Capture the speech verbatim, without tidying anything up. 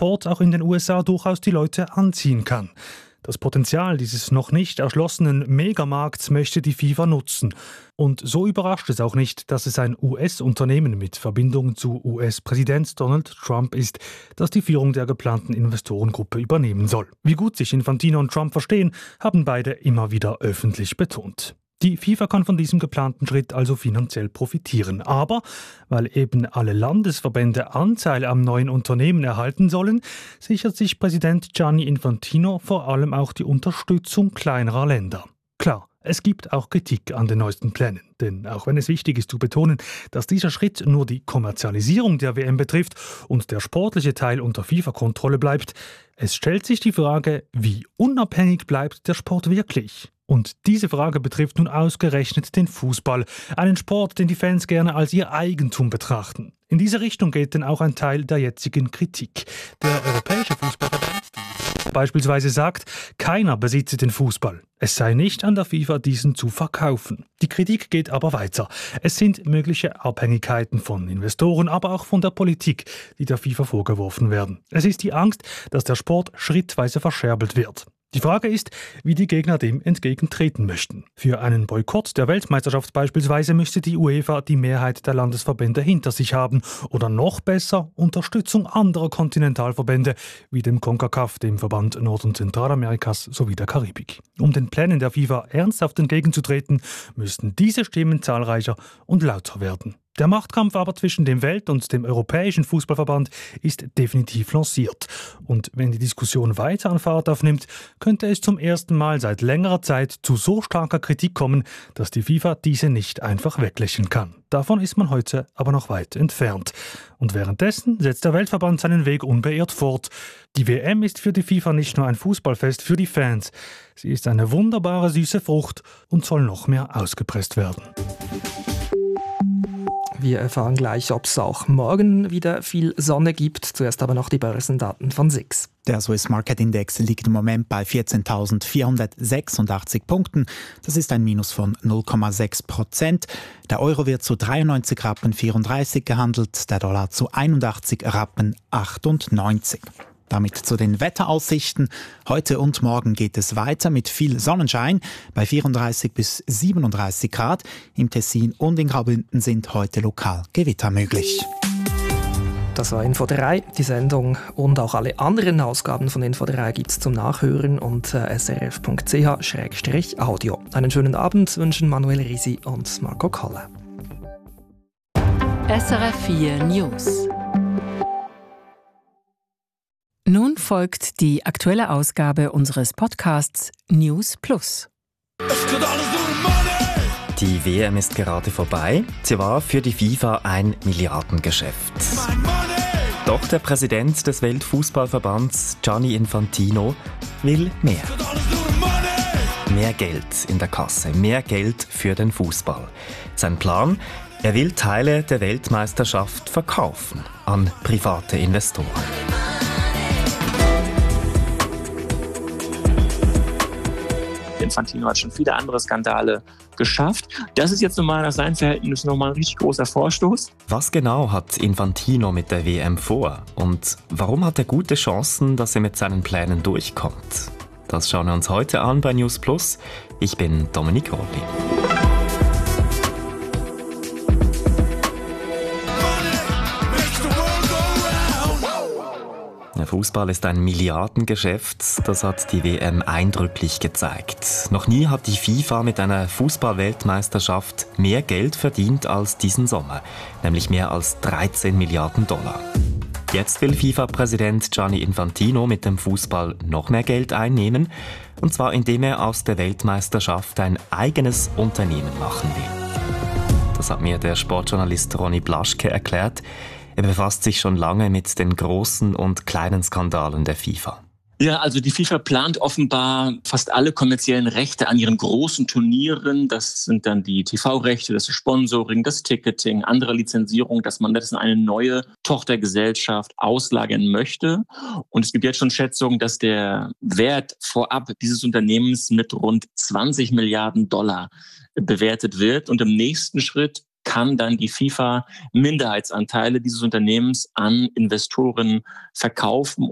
Sport auch in den U S A durchaus die Leute anziehen kann. Das Potenzial dieses noch nicht erschlossenen Megamarkts möchte die FIFA nutzen. Und so überrascht es auch nicht, dass es ein U S-Unternehmen mit Verbindung zu U S-Präsident Donald Trump ist, das die Führung der geplanten Investorengruppe übernehmen soll. Wie gut sich Infantino und Trump verstehen, haben beide immer wieder öffentlich betont. Die FIFA kann von diesem geplanten Schritt also finanziell profitieren. Aber weil eben alle Landesverbände Anteil am neuen Unternehmen erhalten sollen, sichert sich Präsident Gianni Infantino vor allem auch die Unterstützung kleinerer Länder. Klar, es gibt auch Kritik an den neuesten Plänen. Denn auch wenn es wichtig ist zu betonen, dass dieser Schritt nur die Kommerzialisierung der W M betrifft und der sportliche Teil unter FIFA-Kontrolle bleibt, es stellt sich die Frage, wie unabhängig bleibt der Sport wirklich? Und diese Frage betrifft nun ausgerechnet den Fußball, einen Sport, den die Fans gerne als ihr Eigentum betrachten. In diese Richtung geht denn auch ein Teil der jetzigen Kritik. Der Europäische Fußballverband beispielsweise sagt, keiner besitze den Fußball. Es sei nicht an der FIFA, diesen zu verkaufen. Die Kritik geht aber weiter. Es sind mögliche Abhängigkeiten von Investoren, aber auch von der Politik, die der FIFA vorgeworfen werden. Es ist die Angst, dass der Sport schrittweise verscherbelt wird. Die Frage ist, wie die Gegner dem entgegentreten möchten. Für einen Boykott der Weltmeisterschaft beispielsweise müsste die UEFA die Mehrheit der Landesverbände hinter sich haben oder noch besser Unterstützung anderer Kontinentalverbände wie dem CONCACAF, dem Verband Nord- und Zentralamerikas sowie der Karibik. Um den Plänen der FIFA ernsthaft entgegenzutreten, müssten diese Stimmen zahlreicher und lauter werden. Der Machtkampf aber zwischen dem Welt- und dem Europäischen Fußballverband ist definitiv lanciert. Und wenn die Diskussion weiter an Fahrt aufnimmt, könnte es zum ersten Mal seit längerer Zeit zu so starker Kritik kommen, dass die FIFA diese nicht einfach weglächeln kann. Davon ist man heute aber noch weit entfernt. Und währenddessen setzt der Weltverband seinen Weg unbeirrt fort. Die W M ist für die FIFA nicht nur ein Fußballfest für die Fans. Sie ist eine wunderbare süße Frucht und soll noch mehr ausgepresst werden. Wir erfahren gleich, ob es auch morgen wieder viel Sonne gibt. Zuerst aber noch die Börsendaten von S I X. Der Swiss Market Index liegt im Moment bei vierzehntausendvierhundertsechsundachtzig Punkten. Das ist ein Minus von null Komma sechs Prozent. Der Euro wird zu dreiundneunzig Rappen vierunddreißig gehandelt, der Dollar zu einundachtzig Rappen achtundneunzig. Damit zu den Wetteraussichten. Heute und morgen geht es weiter mit viel Sonnenschein bei vierunddreißig bis siebenunddreißig Grad. Im Tessin und in Graubünden sind heute lokal Gewitter möglich. Das war Info drei. Die Sendung und auch alle anderen Ausgaben von Info drei gibt es zum Nachhören unter s r f punkt c h slash audio. Einen schönen Abend wünschen Manuel Risi und Marco Koller. S R F vier News. Nun folgt die aktuelle Ausgabe unseres Podcasts News Plus. Die W M ist gerade vorbei. Sie war für die FIFA ein Milliardengeschäft. Doch der Präsident des Weltfußballverbands, Gianni Infantino, will mehr. Mehr Geld in der Kasse, mehr Geld für den Fußball. Sein Plan? Er will Teile der Weltmeisterschaft verkaufen an private Investoren. Infantino hat schon viele andere Skandale geschafft. Das ist jetzt nochmal nach seinen Verhältnissen nochmal ein richtig großer Vorstoß. Was genau hat Infantino mit der W M vor? Und warum hat er gute Chancen, dass er mit seinen Plänen durchkommt? Das schauen wir uns heute an bei News Plus. Ich bin Dominik Robli. Der Fußball ist ein Milliardengeschäft, das hat die W M eindrücklich gezeigt. Noch nie hat die FIFA mit einer Fußball-Weltmeisterschaft mehr Geld verdient als diesen Sommer, nämlich mehr als dreizehn Milliarden Dollar. Jetzt will FIFA-Präsident Gianni Infantino mit dem Fußball noch mehr Geld einnehmen, und zwar indem er aus der Weltmeisterschaft ein eigenes Unternehmen machen will. Das hat mir der Sportjournalist Ronny Blaschke erklärt. Er befasst sich schon lange mit den großen und kleinen Skandalen der FIFA. Ja, also die FIFA plant offenbar fast alle kommerziellen Rechte an ihren großen Turnieren. Das sind dann die T V-Rechte, das Sponsoring, das Ticketing, andere Lizenzierung, dass man das in eine neue Tochtergesellschaft auslagern möchte. Und es gibt jetzt schon Schätzungen, dass der Wert vorab dieses Unternehmens mit rund zwanzig Milliarden Dollar bewertet wird. Und im nächsten Schritt kann dann die FIFA Minderheitsanteile dieses Unternehmens an Investoren verkaufen.